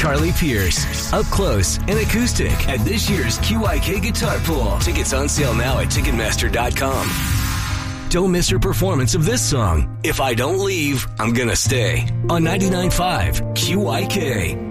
Carly Pierce. Up close and acoustic at this year's QIK Guitar Pool. Tickets on sale now at Ticketmaster.com. Don't miss her performance of this song, If I Don't Leave, I'm Gonna Stay, on 99.5 QIK.